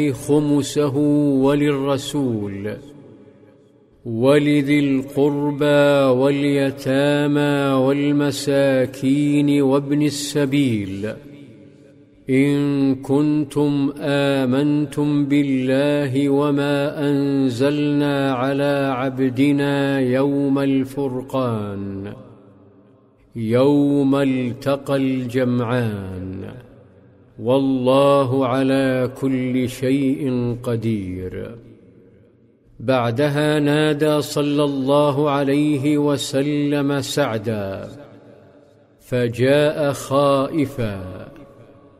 خمسه وللرسول ولذي القربى واليتامى والمساكين وابن السبيل إن كنتم آمنتم بالله وما أنزلنا على عبدنا يوم الفرقان يوم التقى الجمعان والله على كل شيء قدير. بعدها نادى صلى الله عليه وسلم سعدا فجاء خائفا